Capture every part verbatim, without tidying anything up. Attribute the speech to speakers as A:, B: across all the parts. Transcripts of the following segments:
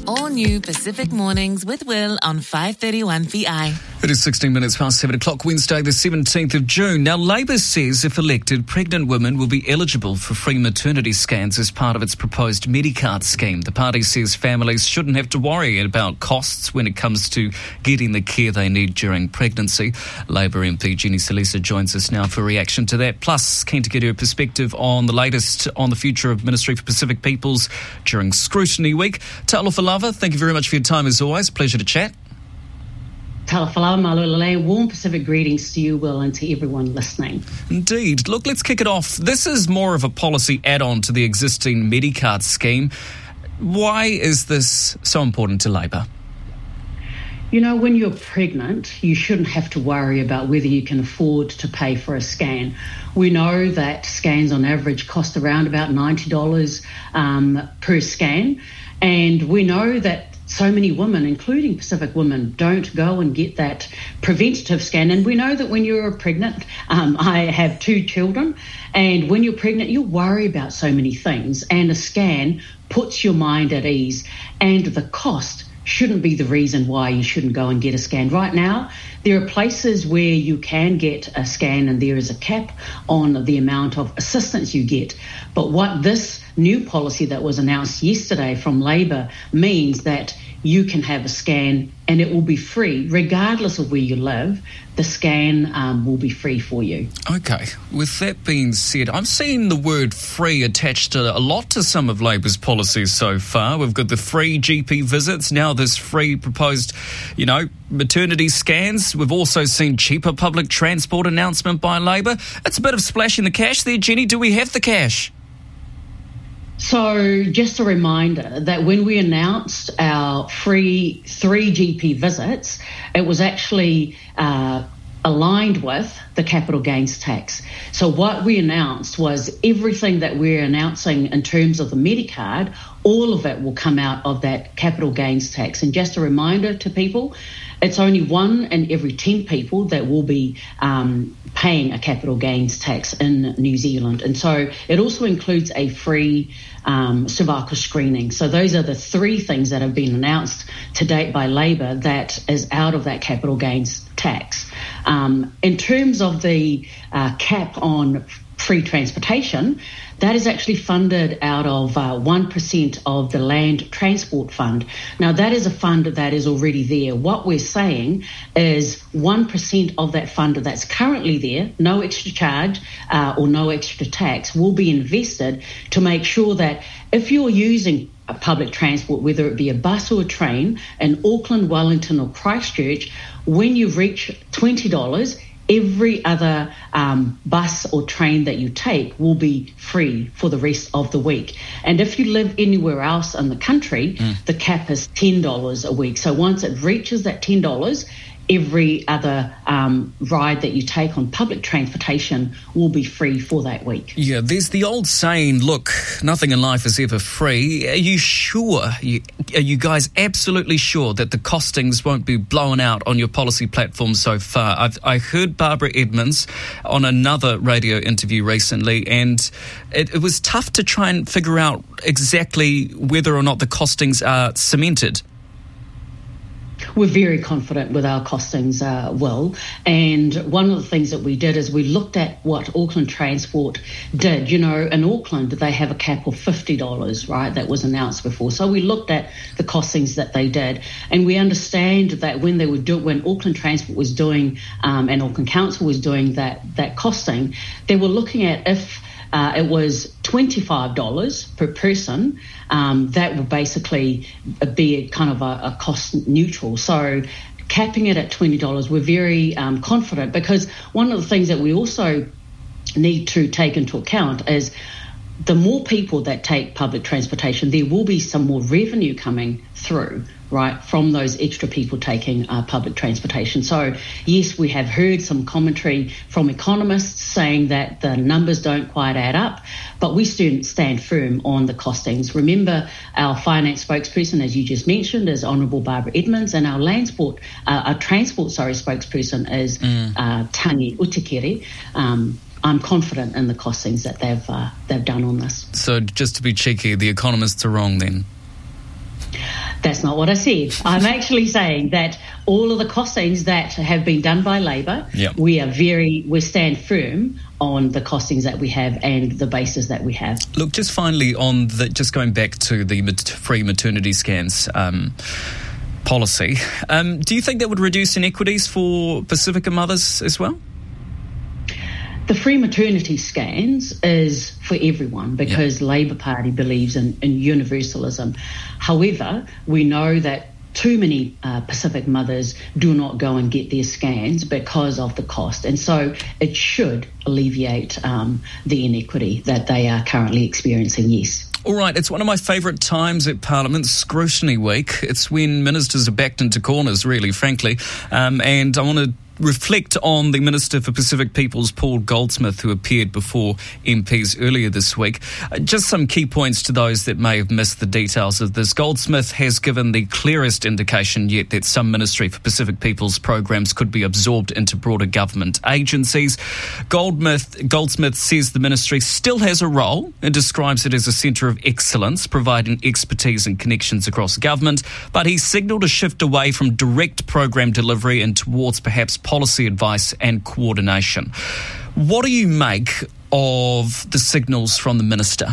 A: All new Pacific Mornings with Will on five thirty-one P I.
B: It is sixteen minutes past seven o'clock, Wednesday the seventeenth of June. Now, Labor says if elected, pregnant women will be eligible for free maternity scans as part of its proposed Medicard scheme. The party says families shouldn't have to worry about costs when it comes to getting the care they need during pregnancy. Labor M P Jenny Salisa joins us now for a reaction to that. Plus, keen to get her perspective on the latest on the future of Ministry for Pacific Peoples during Scrutiny Week. Talofa Lava, thank you very much for your time as always. Pleasure to chat.
C: Talafalawa Malulale, warm Pacific greetings to you, Will, and to everyone listening.
B: Indeed. Look, let's kick it off. This is more of a policy add-on to the existing Medicard scheme. Why is this so important to Labor?
C: You know, when you're pregnant, you shouldn't have to worry about whether you can afford to pay for a scan. We know that scans on average cost around about ninety dollars um, per scan, and we know that so many women, including Pacific women, don't go and get that preventative scan. And we know that when you're pregnant, um, I have two children, and when you're pregnant, you worry about so many things, and a scan puts your mind at ease, and the cost shouldn't be the reason why you shouldn't go and get a scan. Right now, there are places where you can get a scan and there is a cap on the amount of assistance you get. But what this new policy that was announced yesterday from Labor means that you can have a scan and it will be free, regardless of where you live. The scan um, will be free for you.
B: Okay. With that being said, I'm seeing the word free attached to a lot to some of Labor's policies so far. We've got the free G P visits, now this free proposed, you know, maternity scans. We've also seen cheaper public transport announcement by Labor. It's a bit of splashing the cash there, Jenny. Do we have the cash?
C: So just a reminder that when we announced our free three G P visits, it was actually uh, aligned with the capital gains tax. So what we announced was everything that we're announcing in terms of the Medicard, all of it will come out of that capital gains tax. And just a reminder to people, it's only one in every ten people that will be um, paying a capital gains tax in New Zealand. And so it also includes a free um, cervical screening. So those are the three things that have been announced to date by Labor that is out of that capital gains tax. Um, in terms of the uh, cap on free transportation, that is actually funded out of uh, one percent of the Land Transport Fund. Now, that is a fund that is already there. What we're saying is one percent of that fund that's currently there, no extra charge uh, or no extra tax, will be invested to make sure that if you're using a public transport, whether it be a bus or a train in Auckland, Wellington or Christchurch, when you reach twenty dollars, every other um, bus or train that you take will be free for the rest of the week. And if you live anywhere else in the country, mm. the cap is ten dollars a week. So once it reaches that ten dollars, every other um, ride that you take on public transportation will be free for that week.
B: Yeah, there's the old saying, look, nothing in life is ever free. Are you sure, are you guys absolutely sure that the costings won't be blown out on your policy platform so far? I've, I heard Barbara Edmonds on another radio interview recently, and it, it was tough to try and figure out exactly whether or not the costings are cemented.
C: We're very confident with our costings, uh, Will. And one of the things that we did is we looked at what Auckland Transport did. You know, in Auckland, they have a cap of fifty dollars, right? That was announced before. So we looked at the costings that they did. And we understand that when they were do- when Auckland Transport was doing um, and Auckland Council was doing that, that costing, they were looking at if Uh, it was twenty-five dollars per person. Um, that would basically be a kind of a, a cost neutral. So capping it at twenty dollars, we're very um, confident, because one of the things that we also need to take into account is the more people that take public transportation, there will be some more revenue coming through, right, from those extra people taking uh, public transportation. So, yes, we have heard some commentary from economists saying that the numbers don't quite add up, but we stand, stand firm on the costings. Remember, our finance spokesperson, as you just mentioned, is Honourable Barbara Edmonds, and our landsport, uh, our transport, sorry, spokesperson is mm. uh, Tangi Utikere. Um, I'm confident in the costings that they've uh, they've done on this.
B: So just to be cheeky, the economists are wrong then?
C: That's not what I said. I'm actually saying that all of the costings that have been done by Labor,
B: yep.
C: we are very, we stand firm on the costings that we have and the basis that we have.
B: Look, just finally on the, just going back to the free maternity scans um, policy, um, do you think that would reduce inequities for Pacifica mothers as well?
C: The free maternity scans is for everyone because yep. Labor Party believes in, in universalism. However, we know that too many uh, Pacific mothers do not go and get their scans because of the cost. And so it should alleviate um, the inequity that they are currently experiencing, yes.
B: All right, it's one of my favourite times at Parliament, Scrutiny Week. It's when ministers are backed into corners, really, frankly. Um, and I want to reflect on the Minister for Pacific Peoples, Paul Goldsmith, who appeared before M Ps earlier this week. Uh, just some key points to those that may have missed the details of this. Goldsmith has given the clearest indication yet that some Ministry for Pacific Peoples programs could be absorbed into broader government agencies. Goldsmith, Goldsmith says the ministry still has a role and describes it as a centre of excellence, providing expertise and connections across government, but he signalled a shift away from direct program delivery and towards perhaps policy advice and coordination. What do you make of the signals from the minister?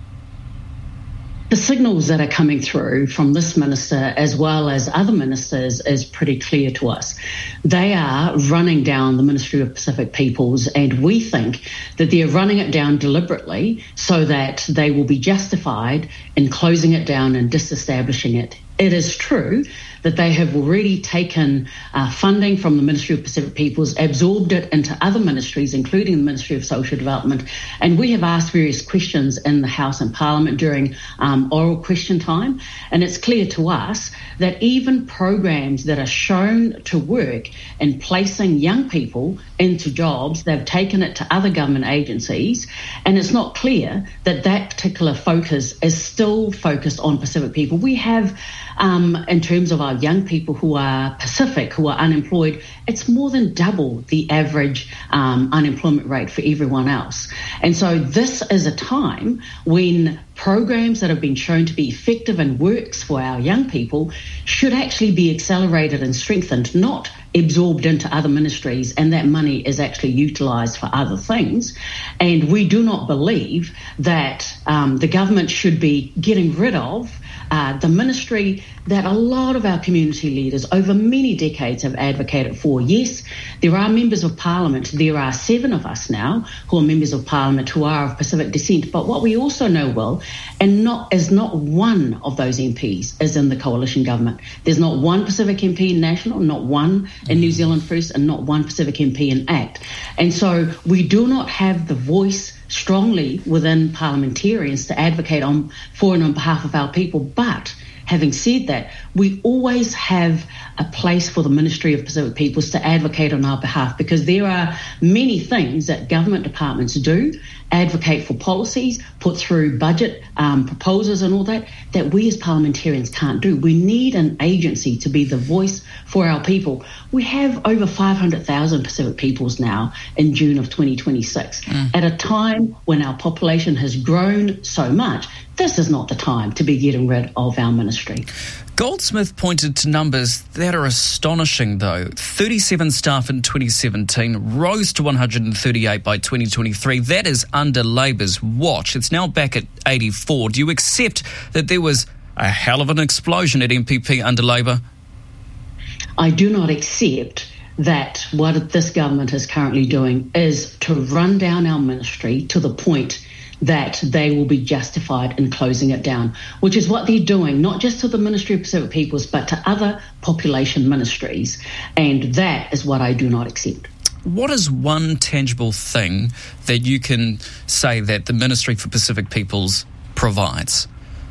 C: The signals that are coming through from this minister as well as other ministers is pretty clear to us. They are running down the Ministry of Pacific Peoples, and we think that they're running it down deliberately so that they will be justified in closing it down and disestablishing it. It is true that they have already taken uh, funding from the Ministry of Pacific Peoples, absorbed it into other ministries, including the Ministry of Social Development. And we have asked various questions in the House and Parliament during um, oral question time. And it's clear to us that even programs that are shown to work in placing young people into jobs, they've taken it to other government agencies. And it's not clear that that particular focus is still focused on Pacific people. We have, um, in terms of our young people who are Pacific, who are unemployed, it's more than double the average um, unemployment rate for everyone else. And so this is a time when programs that have been shown to be effective and works for our young people should actually be accelerated and strengthened, not absorbed into other ministries, and that money is actually utilised for other things. And we do not believe that um, the government should be getting rid of uh, the ministry that a lot of our community leaders over many decades have advocated for. Yes, there are members of Parliament. There are seven of us now who are members of Parliament who are of Pacific descent. But what we also know well, and not is not one of those M Ps is in the coalition government. There's not one Pacific M P in National, not one in New Zealand First, and not one Pacific M P in ACT. And so we do not have the voice strongly within parliamentarians to advocate on for and on behalf of our people. But having said that, we always have a place for the Ministry of Pacific Peoples to advocate on our behalf, because there are many things that government departments do, advocate for policies, put through budget um, proposals and all that, that we as parliamentarians can't do. We need an agency to be the voice for our people. We have over five hundred thousand Pacific Peoples now in June of twenty twenty-six. Mm. At a time when our population has grown so much, this is not the time to be getting rid of our ministry.
B: Goldsmith pointed to numbers that are astonishing, though. thirty-seven staff in twenty seventeen, rose to one hundred thirty-eight by twenty twenty-three. That is under Labor's watch. It's now back at eighty-four. Do you accept that there was a hell of an explosion at M P P under Labor?
C: I do not accept that what this government is currently doing is to run down our ministry to the point that they will be justified in closing it down, which is what they're doing, not just to the Ministry of Pacific Peoples, but to other population ministries. And that is what I do not accept.
B: What is one tangible thing that you can say that the Ministry for Pacific Peoples provides?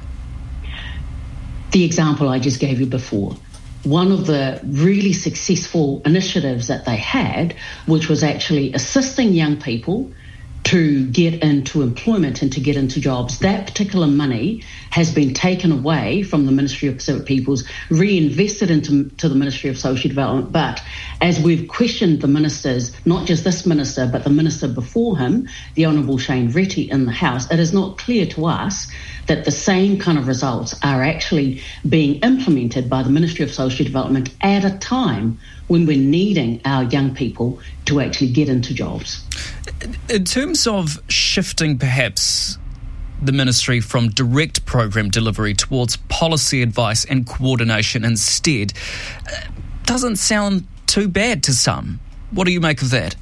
C: The example I just gave you before. One of the really successful initiatives that they had, which was actually assisting young people to get into employment and to get into jobs. That particular money has been taken away from the Ministry of Pacific Peoples, reinvested into to the Ministry of Social Development. But as we've questioned the ministers, not just this minister, but the minister before him, the Honourable Shane Reti in the House, it is not clear to us that the same kind of results are actually being implemented by the Ministry of Social Development at a time when we're needing our young people to actually get into jobs.
B: In terms of shifting perhaps the ministry from direct program delivery towards policy advice and coordination instead, doesn't sound too bad to some. What do you make of that?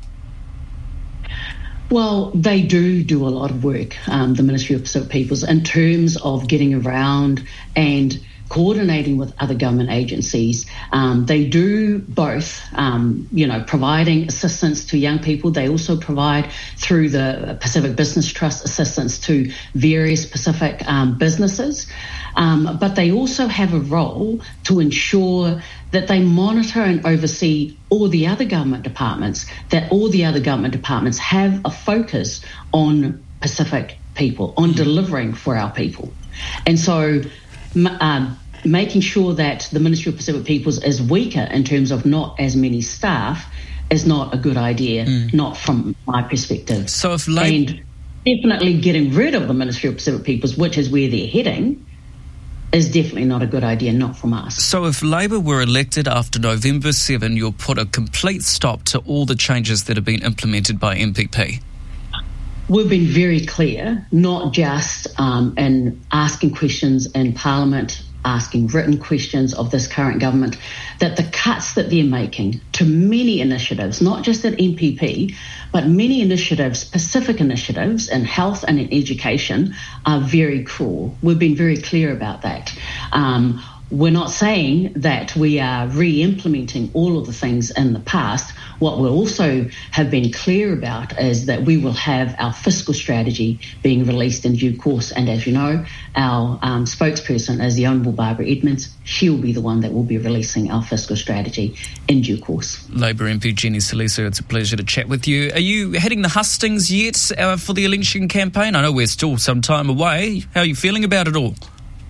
C: Well, they do do a lot of work, um, the Ministry of Pacific Peoples, in terms of getting around and coordinating with other government agencies. Um, they do both, um, you know, providing assistance to young people. They also provide through the Pacific Business Trust assistance to various Pacific um, businesses. Um, but they also have a role to ensure that they monitor and oversee all the other government departments, that all the other government departments have a focus on Pacific people, on delivering for our people. And so um, making sure that the Ministry of Pacific Peoples is weaker in terms of not as many staff is not a good idea, mm. not from my perspective.
B: So if like-
C: and definitely getting rid of the Ministry of Pacific Peoples, which is where they're heading, is definitely not a good idea, not from us.
B: So if Labour were elected after November seventh, you'll put a complete stop to all the changes that have been implemented by M P P?
C: We've been very clear, not just um, in asking questions in Parliament, asking written questions of this current government, that the cuts that they're making to many initiatives, not just at M P P, but many initiatives, specific initiatives in health and in education, are very cruel. We've been very clear about that. Um, we're not saying that we are re-implementing all of the things in the past. What we also have been clear about is that we will have our fiscal strategy being released in due course. And as you know, our um, spokesperson is the Honourable Barbara Edmonds. She'll be the one that will be releasing our fiscal strategy in due course.
B: Labour M P Jenny Salisa, it's a pleasure to chat with you. Are you heading the hustings yet uh, for the election campaign? I know we're still some time away. How are you feeling about it all?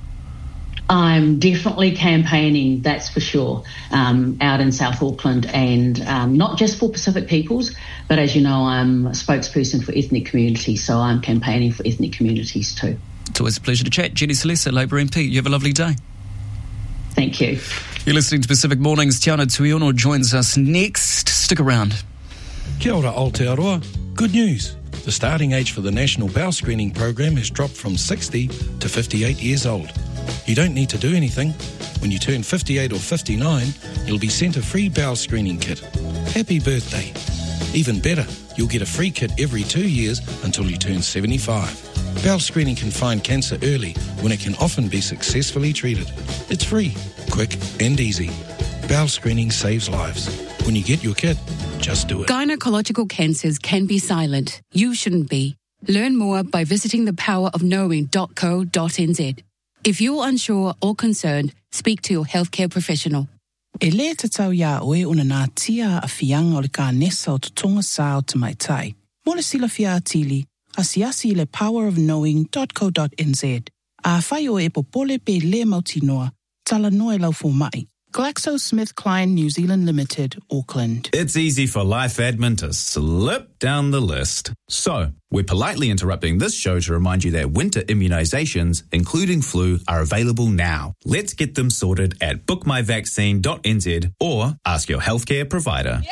C: I'm definitely campaigning, that's for sure, um, out in South Auckland, and um, not just for Pacific Peoples, but as you know, I'm a spokesperson for ethnic communities, so I'm campaigning for ethnic communities too.
B: It's always a pleasure to chat. Jenny Salisa, Labour M P, you have a lovely day.
C: Thank you.
B: You're listening to Pacific Mornings. Tiana Tuiono joins us next. Stick around.
D: Kia ora Aotearoa. Good news. The starting age for the National Bowel Screening Program has dropped from sixty to fifty-eight years old. You don't need to do anything. When you turn fifty-eight or fifty-nine, you'll be sent a free bowel screening kit. Happy birthday. Even better, you'll get a free kit every two years until you turn seventy-five. Bowel screening can find cancer early when it can often be successfully treated. It's free, quick and easy. Bowel screening saves lives. When you get your kit, just do it.
E: Gynecological cancers can be silent. You shouldn't be. Learn more by visiting the power of knowing dot co dot n z. If you're unsure or concerned, speak to your healthcare professional.
F: E le te tau ia oe una nā tia a whianga o le ka nesa o tutonga sa o te mai tai. Mo le sila fia atili, asiasi le power of knowing dot co dot n z. A whai o e popole pe le mautinoa, tala noe lau fo mai. GlaxoSmithKline New Zealand Limited, Auckland.
G: It's easy for life admin to slip down the list. So, we're politely interrupting this show to remind you that winter immunisations, including flu, are available now. Let's get them sorted at book my vaccine dot n z or ask your healthcare provider.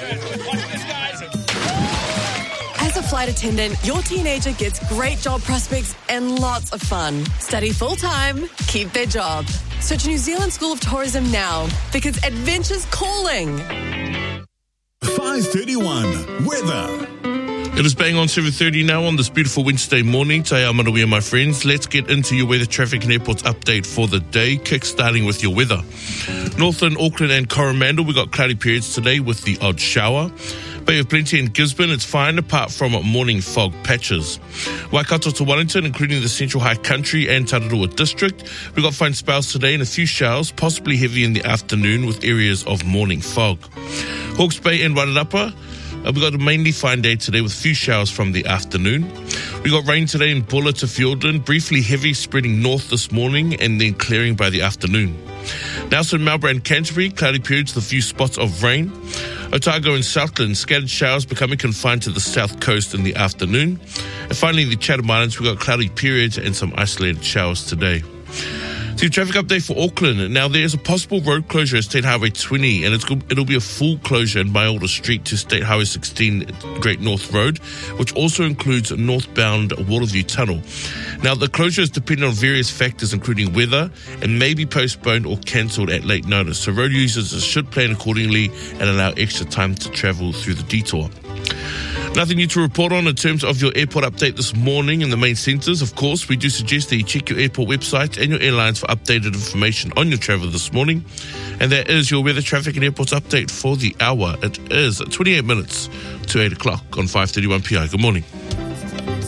H: As a flight attendant, your teenager gets great job prospects and lots of fun. Study full-time, keep their job. Search New Zealand School of Tourism now, because adventure's calling.
I: five thirty-one, weather.
J: It is bang on seven thirty now on this beautiful Wednesday morning. Te Amarawia, my friends. Let's get into your weather, traffic and airports update for the day, kick-starting with your weather. Northern Auckland and Coromandel, we got cloudy periods today with the odd shower. Bay of Plenty in Gisborne, it's fine apart from morning fog patches. Waikato to Wellington, including the Central High Country and Tararua District, we've got fine spells today and a few showers, possibly heavy in the afternoon with areas of morning fog. Hawke's Bay and Wairarapa, Uh, we got a mainly fine day today with a few showers from the afternoon. We got rain today in Bulla to Fiordland, briefly heavy spreading north this morning and then clearing by the afternoon. Nelson, Marlborough and Canterbury, cloudy periods with a few spots of rain. Otago and Southland, scattered showers becoming confined to the south coast in the afternoon. And finally, in the Chatham Islands, we got cloudy periods and some isolated showers today. So traffic update for Auckland. Now, there's a possible road closure at State Highway twenty, and it's, it'll be a full closure in Maiora Street to State Highway sixteen Great North Road, which also includes northbound Waterview Tunnel. Now, the closure is dependent on various factors, including weather, and may be postponed or cancelled at late notice. So road users should plan accordingly and allow extra time to travel through the detour. Nothing new to report on in terms of your airport update this morning in the main centres. Of course, we do suggest that you check your airport website and your airlines for updated information on your travel this morning. And that is your weather, traffic and airports update for the hour. It is twenty-eight minutes to eight o'clock on five thirty-one P I. Good morning.